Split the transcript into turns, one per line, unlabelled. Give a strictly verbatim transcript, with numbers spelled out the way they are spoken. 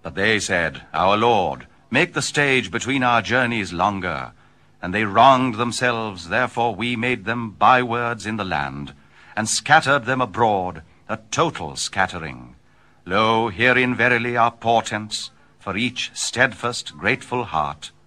But they said, Our Lord, make the stage between our journeys longer. And they wronged themselves, therefore we made them bywords in the land, and scattered them abroad, a total scattering. Lo, herein verily are portents for each steadfast, grateful heart.